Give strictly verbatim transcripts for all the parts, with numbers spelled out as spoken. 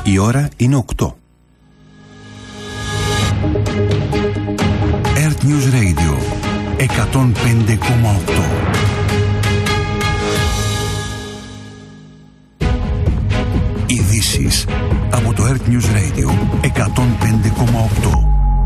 Η ώρα είναι οκτώ. Earth News Radio εκατόν πέντε κόμμα οκτώ. Ειδήσεις από το Earth News Radio εκατόν πέντε κόμμα οκτώ.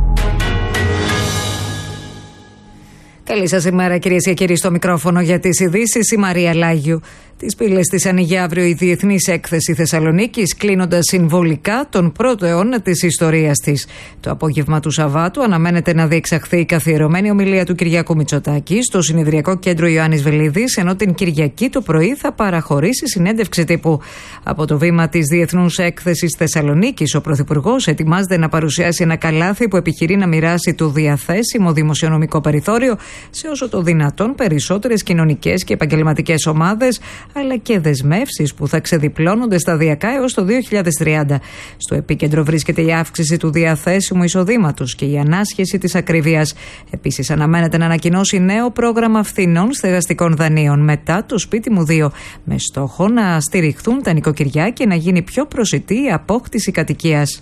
Καλή σας ημέρα, κυρίες και κύριοι, στο μικρόφωνο για τις ειδήσεις η Μαρία Λάγιου. Τις πύλες της ανοίγει αύριο η Διεθνής Έκθεση Θεσσαλονίκης, κλείνοντας συμβολικά τον πρώτο αιώνα της ιστορίας της. Το απόγευμα του Σαββάτου αναμένεται να διεξαχθεί η καθιερωμένη ομιλία του Κυριάκου Μητσοτάκη στο Συνεδριακό Κέντρο Ιωάννης Βελίδης, ενώ την Κυριακή το πρωί θα παραχωρήσει συνέντευξη τύπου. Από το βήμα της Διεθνούς Έκθεσης Θεσσαλονίκης, ο Πρωθυπουργός ετοιμάζεται να παρουσιάσει ένα καλάθι που επιχειρεί να μοιράσει το διαθέσιμο δημοσιονομικό περιθώριο σε όσο το δυνατόν περισσότερες κοινωνικές και επαγγελματικές ομάδες, αλλά και δεσμεύσεις που θα ξεδιπλώνονται σταδιακά έως το δύο χιλιάδες τριάντα. Στο επίκεντρο βρίσκεται η αύξηση του διαθέσιμου εισοδήματος και η ανάσχεση της ακρίβειας. Επίσης, αναμένεται να ανακοινώσει νέο πρόγραμμα φθηνών στεγαστικών δανείων μετά το Σπίτι μου δύο, με στόχο να στηριχθούν τα νοικοκυριά και να γίνει πιο προσιτή η απόκτηση κατοικίας.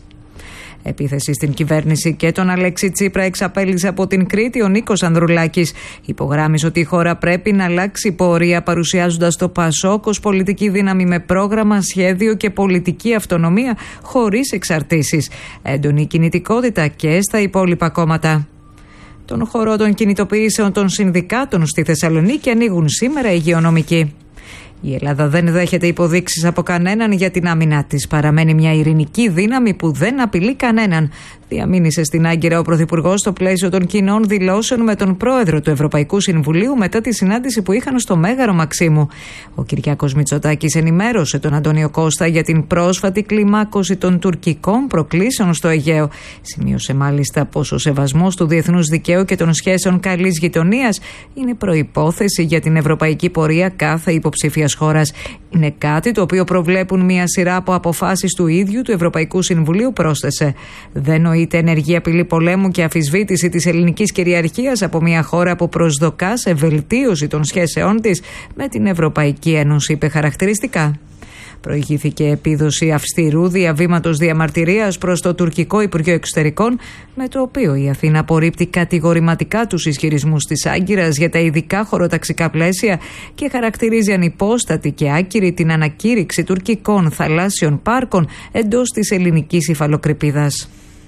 Επίθεση στην κυβέρνηση και τον Αλέξη Τσίπρα εξαπέλυσε από την Κρήτη ο Νίκος Ανδρουλάκης. Υπογράμμισε ότι η χώρα πρέπει να αλλάξει πορεία, παρουσιάζοντας το ΠΑΣΟΚ ως πολιτική δύναμη με πρόγραμμα, σχέδιο και πολιτική αυτονομία χωρίς εξαρτήσεις. Έντονη κινητικότητα και στα υπόλοιπα κόμματα. Τον χώρο των κινητοποιήσεων των συνδικάτων στη Θεσσαλονίκη ανοίγουν σήμερα οι υγειονομικοί. Η Ελλάδα δεν δέχεται υποδείξεις από κανέναν για την άμυνά της. Παραμένει μια ειρηνική δύναμη που δεν απειλεί κανέναν, διαμήνυσε στην Άγκυρα ο Πρωθυπουργός στο πλαίσιο των κοινών δηλώσεων με τον Πρόεδρο του Ευρωπαϊκού Συμβουλίου μετά τη συνάντηση που είχαν στο Μέγαρο Μαξίμου. Ο Κυριάκος Μητσοτάκης ενημέρωσε τον Αντώνιο Κώστα για την πρόσφατη κλιμάκωση των τουρκικών προκλήσεων στο Αιγαίο. Σημείωσε μάλιστα πως ο σεβασμός του διεθνούς δικαίου και των σχέσεων καλής γειτονίας είναι προϋπόθεση για την ευρωπαϊκή πορεία κάθε υποψήφιας χώρας. Είναι κάτι το οποίο προβλέπουν μια σειρά από αποφάσεις του ίδιου του Ευρωπαϊκού Συμβουλίου, πρόσθεσε. Δεν νοείται ενεργή απειλή πολέμου και αμφισβήτηση της ελληνικής κυριαρχίας από μια χώρα που προσδοκά σε βελτίωση των σχέσεών της με την Ευρωπαϊκή Ένωση, είπε χαρακτηριστικά. Προηγήθηκε επίδοση αυστηρού διαβήματος διαμαρτυρίας προς το τουρκικό Υπουργείο Εξωτερικών, με το οποίο η Αθήνα απορρίπτει κατηγορηματικά τους ισχυρισμούς της Άγκυρας για τα ειδικά χωροταξικά πλαίσια και χαρακτηρίζει ανυπόστατη και άκυρη την ανακήρυξη τουρκικών θαλάσσιων πάρκων εντός της ελληνικής υφαλοκρηπίδας.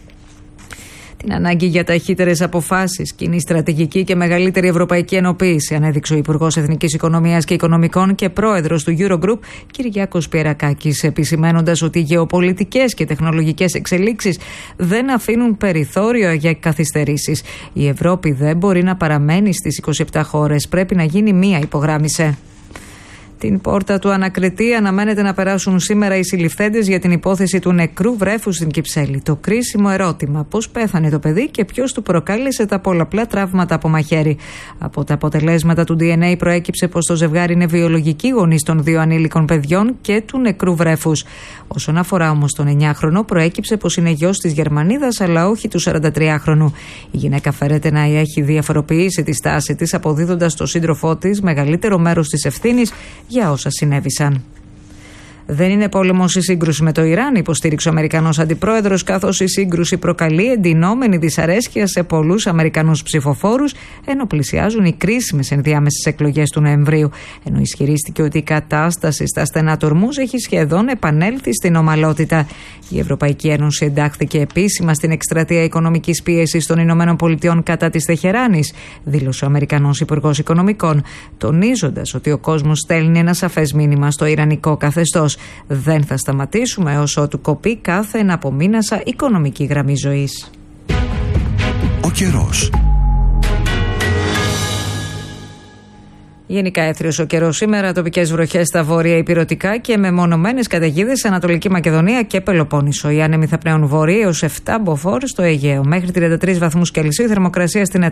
Την ανάγκη για ταχύτερες αποφάσεις, κοινή στρατηγική και μεγαλύτερη ευρωπαϊκή ενοποίηση ανέδειξε ο Υπουργός Εθνικής Οικονομίας και Οικονομικών και Πρόεδρος του Eurogroup, Κυριάκος Πιερακάκης, επισημαίνοντας ότι οι γεωπολιτικές και τεχνολογικές εξελίξεις δεν αφήνουν περιθώριο για καθυστερήσεις. Η Ευρώπη δεν μπορεί να παραμένει στις είκοσι επτά χώρες, πρέπει να γίνει μία, υπογράμμισε. Την πόρτα του ανακριτή αναμένεται να περάσουν σήμερα οι συλληφθέντες για την υπόθεση του νεκρού βρέφους στην Κυψέλη. Το κρίσιμο ερώτημα: πώς πέθανε το παιδί και ποιος του προκάλεσε τα πολλαπλά τραύματα από μαχαίρι. Από τα αποτελέσματα του ντι εν έι προέκυψε πως το ζευγάρι είναι βιολογικοί γονείς των δύο ανήλικων παιδιών και του νεκρού βρέφους. Όσον αφορά όμως τον εννιάχρονο, προέκυψε πως είναι γιος της Γερμανίδας, αλλά όχι του σαραντατριάχρονου. Η γυναίκα φέρεται να έχει διαφοροποιήσει τη στάση της, αποδίδοντας στο σύντροφό της μεγαλύτερο μέρος της ευθύνης για όσα συνέβησαν. Δεν είναι πόλεμος η σύγκρουση με το Ιράν, υποστήριξε ο Αμερικανός αντιπρόεδρος, καθώς η σύγκρουση προκαλεί εντυνόμενη δυσαρέσκεια σε πολλούς Αμερικανούς ψηφοφόρους, ενώ πλησιάζουν οι κρίσιμες ενδιάμεσες εκλογές του Νοεμβρίου. Ενώ ισχυρίστηκε ότι η κατάσταση στα στενά του Ορμούζ έχει σχεδόν επανέλθει στην ομαλότητα. Η Ευρωπαϊκή Ένωση εντάχθηκε επίσημα στην εκστρατεία οικονομικής πίεσης των Ηνωμένων Πολιτειών κατά της Τεχεράνης, δήλωσε ο Αμερικανός Υπουργός Οικονομικών, τονίζοντας ότι ο κόσμος στέλνει ένα σαφές μήνυμα στο ιρανικό καθεστώς. Δεν θα σταματήσουμε ως ότου κοπεί κάθε εναπομείνασα οικονομική γραμμή ζωής. Ο καιρός. Γενικά έθριος ο καιρός σήμερα, τοπικές βροχές στα βόρεια ηπειρωτικά και μεμονωμένες καταιγίδες σε Ανατολική Μακεδονία και Πελοπόννησο. Οι άνεμοι θα πνέουν βορρά έως επτά μποφόρ στο Αιγαίο. Μέχρι τριάντα τρεις βαθμούς Κελσίου θερμοκρασία στην